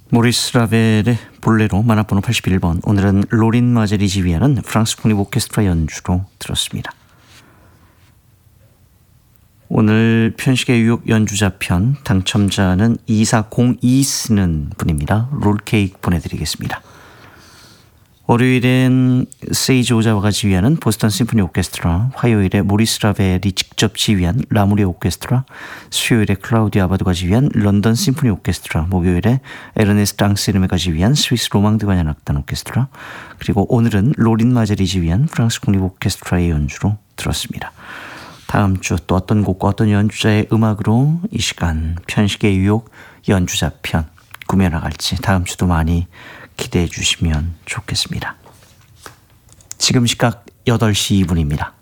모리스 라벨의 볼레로 만화번호 81번. 오늘은 로린 마젤이 지휘하는 프랑스 국립 오케스트라 연주로 들었습니다. 오늘 편식의 유혹 연주자편 당첨자는 2402 쓰는 분입니다. 롤케이크 보내드리겠습니다. 월요일엔 세이지 오자와가 지휘하는 보스턴 심포니 오케스트라, 화요일에 모리스 라벨이 직접 지휘한 라무리 오케스트라, 수요일에 클라우디오 아바도가 지휘한 런던 심포니 오케스트라, 목요일에 에르네스트 앙세르메가 지휘한 스위스 로망드 관현악단 오케스트라, 그리고 오늘은 로린 마젤이 지휘한 프랑스 국립 오케스트라의 연주로 들었습니다. 다음 주 또 어떤 곡과 어떤 연주자의 음악으로 이 시간 편식의 유혹 연주자 편 꾸며나갈지 다음 주도 많이 기대해 주시면 좋겠습니다. 지금 시각 8시 2분입니다.